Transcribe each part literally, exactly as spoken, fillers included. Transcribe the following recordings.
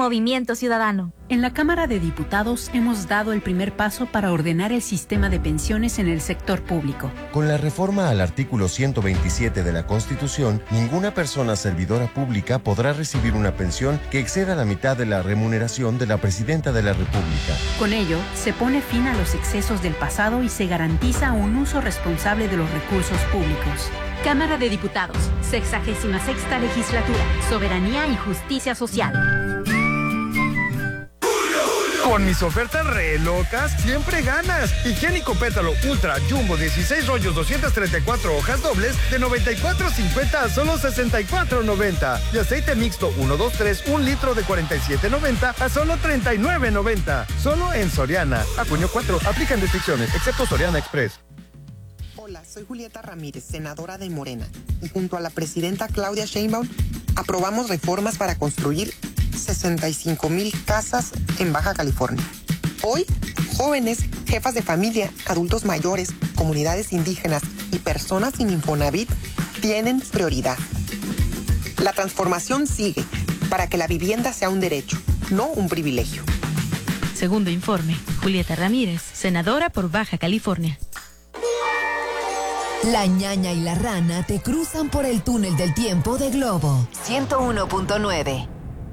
Movimiento Ciudadano. En la Cámara de Diputados hemos dado el primer paso para ordenar el sistema de pensiones en el sector público. Con la reforma al artículo ciento veintisiete de la Constitución, ninguna persona servidora pública podrá recibir una pensión que exceda la mitad de la remuneración de la Presidenta de la República. Con ello, se pone fin a los excesos del pasado y se garantiza un uso responsable de los recursos públicos. Cámara de Diputados, sexagésima sexta legislatura, soberanía y justicia social. Con mis ofertas re locas, siempre ganas. Higiénico Pétalo Ultra Jumbo dieciséis rollos, doscientas treinta y cuatro hojas dobles de noventa y cuatro cincuenta a solo sesenta y cuatro noventa. Y aceite mixto uno, dos, tres, un litro de cuarenta y siete noventa a solo treinta y nueve noventa. Solo en Soriana. A junio cuatro, aplican restricciones, excepto Soriana Express. Hola, soy Julieta Ramírez, senadora de Morena, y junto a la presidenta Claudia Sheinbaum aprobamos reformas para construir sesenta y cinco mil casas en Baja California. Hoy, jóvenes, jefas de familia, adultos mayores, comunidades indígenas y personas sin Infonavit tienen prioridad. La transformación sigue para que la vivienda sea un derecho, no un privilegio. Segundo informe, Julieta Ramírez, senadora por Baja California. La ñaña y la rana te cruzan por el túnel del tiempo de Globo ciento uno punto nueve.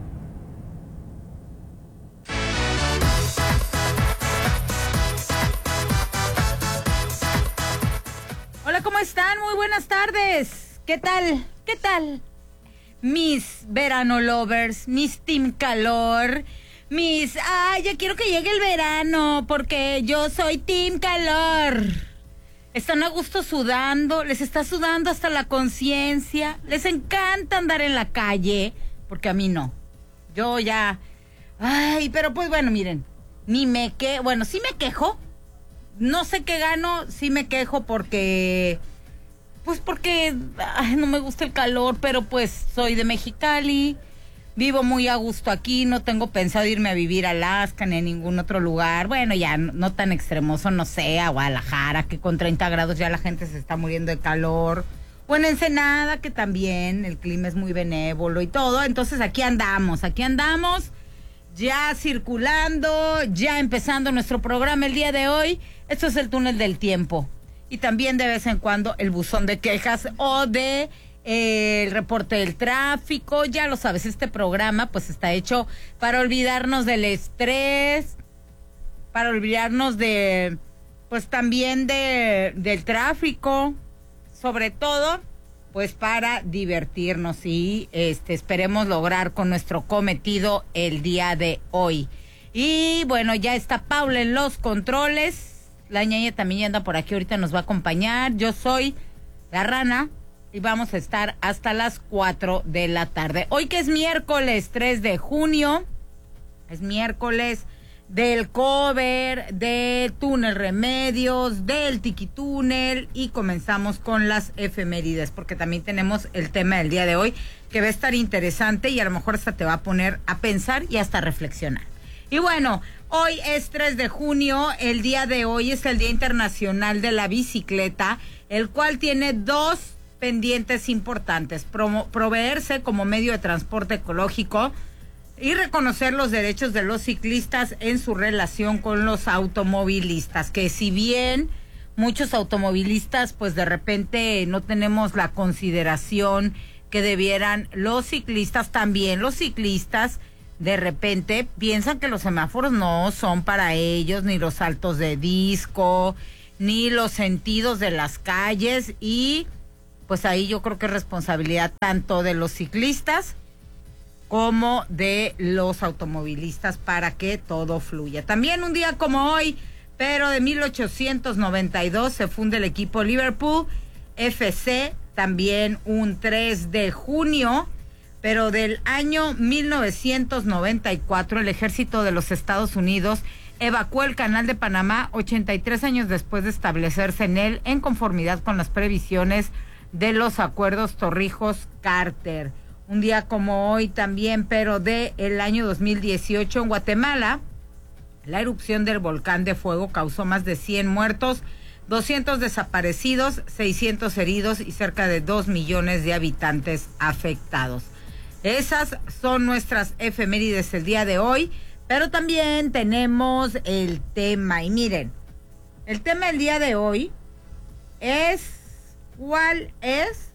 Hola, ¿cómo están? Muy buenas tardes. ¿Qué tal? ¿Qué tal? Mis verano lovers, mis team calor, mis... ¡Ay, ya quiero que llegue el verano! Porque yo soy team calor. Están a gusto sudando, les está sudando hasta la conciencia, les encanta andar en la calle, porque a mí no. Yo ya... Ay, pero pues bueno, miren, ni me que... Bueno, sí me quejo, no sé qué gano, sí me quejo porque... Pues porque ay, no me gusta el calor, pero pues soy de Mexicali, vivo muy a gusto aquí, no tengo pensado irme a vivir a Alaska ni a ningún otro lugar. Bueno, ya no, no tan extremoso, no sé, a Guadalajara, que con treinta grados ya la gente se está muriendo de calor. O en Ensenada, que también el clima es muy benévolo y todo. Entonces aquí andamos, aquí andamos, ya circulando, ya empezando nuestro programa el día de hoy. Esto es el túnel del tiempo. Y también de vez en cuando el buzón de quejas o de... Eh, el reporte del tráfico. Ya lo sabes, este programa pues está hecho para olvidarnos del estrés, para olvidarnos de, pues también de, del tráfico, sobre todo, pues para divertirnos y este esperemos lograr con nuestro cometido el día de hoy. Y bueno, ya está Paula en los controles, la ñaña también ya anda por aquí, ahorita nos va a acompañar. Yo soy la rana y vamos a estar hasta las cuatro de la tarde. Hoy que es miércoles tres de junio, es miércoles del cover, de Túnel Remedios, del Tiquitúnel, y comenzamos con las efemérides, porque también tenemos el tema del día de hoy, que va a estar interesante y a lo mejor hasta te va a poner a pensar y hasta reflexionar. Y bueno, hoy es tres de junio, el día de hoy es el Día Internacional de la Bicicleta, el cual tiene dos pendientes importantes: Promo, proveerse como medio de transporte ecológico y reconocer los derechos de los ciclistas en su relación con los automovilistas, que si bien muchos automovilistas pues de repente no tenemos la consideración que debieran los ciclistas, también los ciclistas de repente piensan que los semáforos no son para ellos, ni los saltos de disco, ni los sentidos de las calles, y pues ahí yo creo que es responsabilidad tanto de los ciclistas como de los automovilistas para que todo fluya. También un día como hoy, pero de mil ochocientos noventa y dos, se funda el equipo Liverpool F C, también un tres de junio, pero del año mil novecientos noventa y cuatro, el ejército de los Estados Unidos evacuó el Canal de Panamá ochenta y tres años después de establecerse en él, en conformidad con las previsiones de los acuerdos Torrijos-Carter. Un día como hoy también, pero de el año dos mil dieciocho, en Guatemala, la erupción del volcán de fuego causó más de cien muertos, doscientos desaparecidos, seiscientos heridos y cerca de dos millones de habitantes afectados. Esas son nuestras efemérides el día de hoy, pero también tenemos el tema. Y miren, el tema del día de hoy es ¿cuál es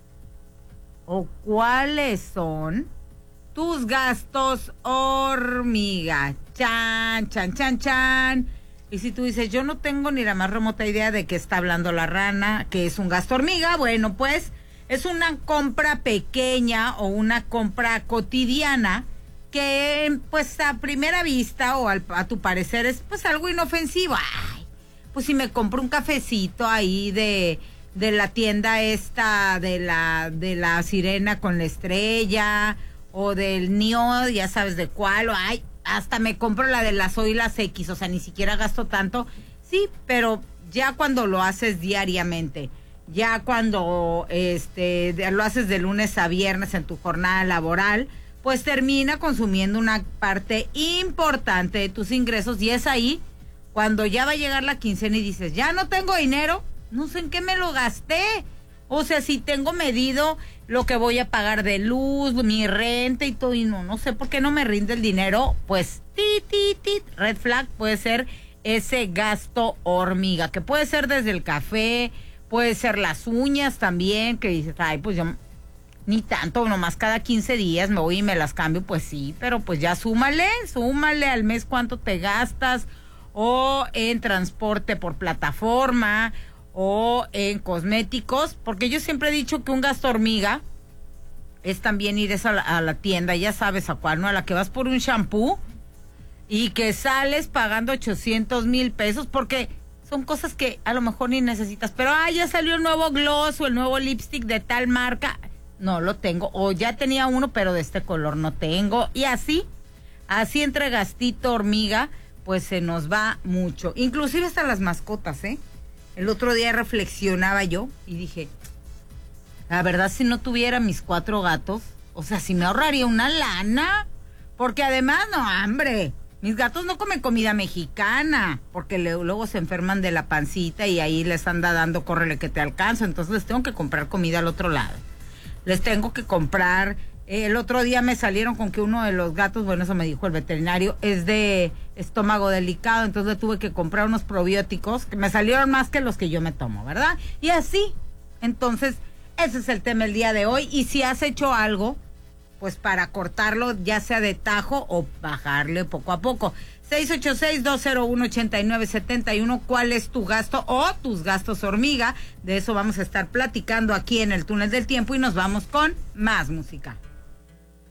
o cuáles son tus gastos hormiga? Chan, chan, chan, chan. Y si tú dices, yo no tengo ni la más remota idea de qué está hablando la rana, que es un gasto hormiga, bueno, pues es una compra pequeña o una compra cotidiana que, pues, a primera vista o al, a tu parecer es, pues, algo inofensivo. Ay, pues si me compro un cafecito ahí de, de la tienda esta, de la, de la sirena con la estrella, o del Nio, ya sabes de cuál, o ay, hasta me compro la de las O y las X, o sea, ni siquiera gasto tanto. Sí, pero ya cuando lo haces diariamente, ya cuando este lo haces de lunes a viernes en tu jornada laboral, pues termina consumiendo una parte importante de tus ingresos, y es ahí cuando ya va a llegar la quincena y dices, ya no tengo dinero, no sé en qué me lo gasté. O sea, si tengo medido lo que voy a pagar de luz, mi renta y todo, y no, no sé por qué no me rinde el dinero, pues, tit, tit, tit, red flag, puede ser ese gasto hormiga, que puede ser desde el café, puede ser las uñas también, que dices, ay, pues yo ni tanto, nomás cada quince días me voy y me las cambio, pues sí, pero pues ya súmale, súmale al mes cuánto te gastas, o en transporte por plataforma, o en cosméticos, porque yo siempre he dicho que un gasto hormiga es también ir a la, a la tienda, ya sabes a cuál, ¿no? A la que vas por un shampoo y que sales pagando ochocientos mil pesos, porque son cosas que a lo mejor ni necesitas, pero ah, ya salió el nuevo gloss o el nuevo lipstick de tal marca, no lo tengo, o ya tenía uno pero de este color no tengo, y así, así entre gastito hormiga, pues se nos va mucho, inclusive hasta las mascotas, ¿eh? El otro día reflexionaba yo y dije, la verdad, si no tuviera mis cuatro gatos, o sea, si me ahorraría una lana, porque además, no, hambre, mis gatos no comen comida mexicana, porque le, luego se enferman de la pancita y ahí les anda dando córrele que te alcanzo, entonces les tengo que comprar comida al otro lado. Les tengo que comprar, eh, el otro día me salieron con que uno de los gatos, bueno, eso me dijo el veterinario, es de estómago delicado, entonces le tuve que comprar unos probióticos que me salieron más que los que yo me tomo, ¿verdad? Y así, entonces, ese es el tema el día de hoy, y si has hecho algo, pues para cortarlo, ya sea de tajo o bajarle poco a poco. seis ocho seis, dos cero uno, ocho nueve siete uno, ¿cuál es tu gasto o tus gastos hormiga? De eso vamos a estar platicando aquí en el Túnel del Tiempo, y nos vamos con más música.